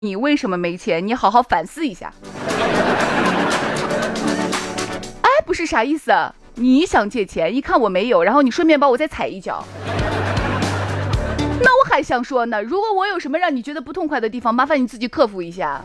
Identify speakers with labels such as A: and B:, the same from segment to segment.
A: 你为什么没钱？你好好反思一下。哎，不是啥意思啊？你想借钱，一看我没有，然后你顺便把我再踩一脚。那我还想说呢，如果我有什么让你觉得不痛快的地方，麻烦你自己克服一下。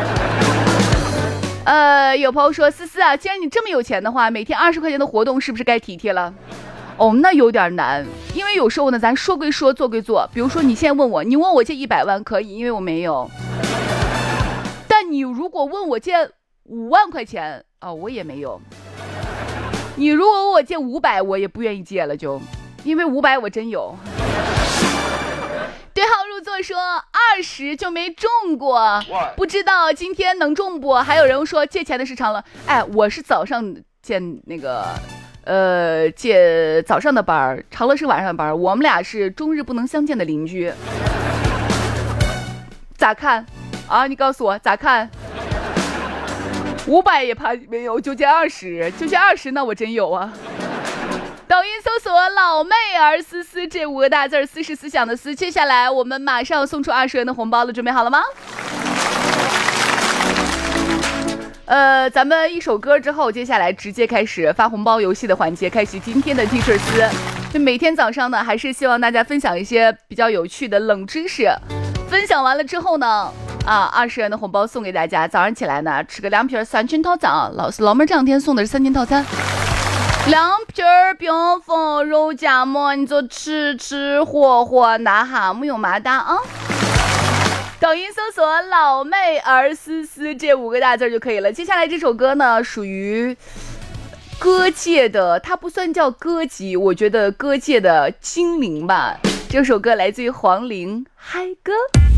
A: 有朋友说，思思啊，既然你这么有钱的话，每天20块钱的活动是不是该体贴了？哦，那有点难，因为有时候呢，咱说归说，做归做。比如说，你现在问我，你问我借100万可以，因为我没有。但你如果问我借5万块钱啊，我也没有。你如果问我借500，我也不愿意借了，就因为500我真有。对号入座说20就没中过，不知道今天能中不？还有人说借钱的事长了，哎，我是早上借那个。借早上的班，长乐是晚上的班，我们俩是终日不能相见的邻居。咋看啊？你告诉我咋看？500也怕没有，就借20，就借20，那我真有啊。抖音搜索老妹儿思思这5个大字，思是思想的思。接下来我们马上送出20元的红包了，准备好了吗？咱们一首歌之后，接下来直接开始发红包游戏的环节，开始今天的 Teacher 思。就每天早上呢，还是希望大家分享一些比较有趣的冷知识。分享完了之后呢，20元的红包送给大家。早上起来呢，吃个2瓶3全套餐。老妹儿这2天送的是3件套餐，2瓶冰峰肉夹馍，你就吃活，那哈没有麻达啊。抖音搜索老妹儿思思这5个大字就可以了。接下来这首歌呢，属于歌界的，它不算叫歌姬，我觉得歌界的精灵吧。这首歌来自于黄龄，嗨歌。